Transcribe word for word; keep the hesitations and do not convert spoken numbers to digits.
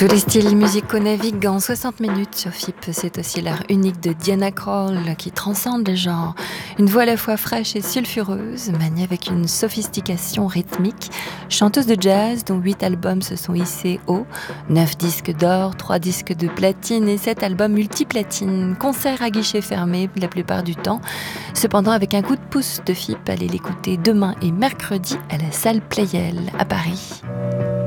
Tous les styles musicaux naviguent en soixante minutes sur F I P. C'est aussi l'art unique de Diana Krall qui transcende les genres. Une voix à la fois fraîche et sulfureuse, maniée avec une sophistication rythmique. Chanteuse de jazz dont huit albums se sont hissés haut, neuf disques d'or, trois disques de platine et sept albums multiplatine. Concert à guichet fermé la plupart du temps. Cependant, avec un coup de pouce de F I P, allez l'écouter demain et mercredi à la salle Playel à Paris.